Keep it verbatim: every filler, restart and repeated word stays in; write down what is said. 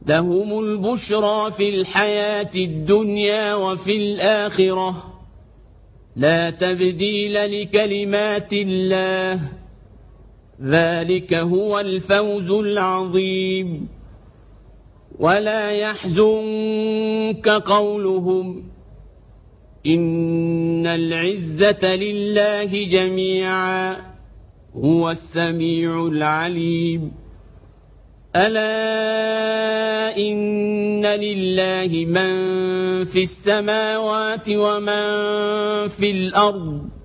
لهم البشرى في الحياة الدنيا وفي الآخرة لا تبديل لكلمات الله ذلك هو الفوز العظيم. ولا يحزنك قولهم إن العزة لله جميعا هو السميع العليم. ألا إن لله من في السماوات ومن في الأرض